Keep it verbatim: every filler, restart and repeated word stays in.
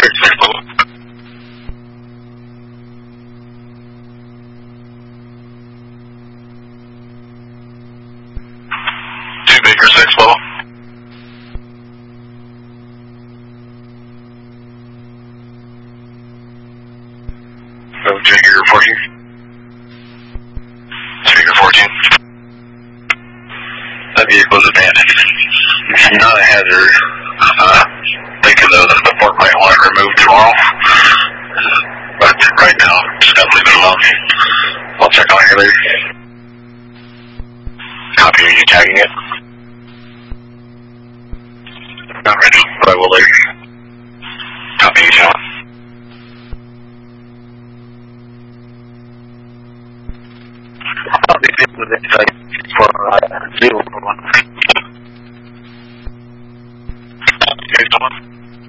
Two Baker six level. Oh, Jagger fourteen. Jagger fourteen. That vehicle is abandoned. It's not a hazard. Uh, thinking though that the fork might want it removed tomorrow. But right now, just gotta leave it alone. I'll check on it later. Copy, are you tagging it? Not right now, but I will later. Copy, you tell. I'll be good with it for uh, zero for one. Okay, someone.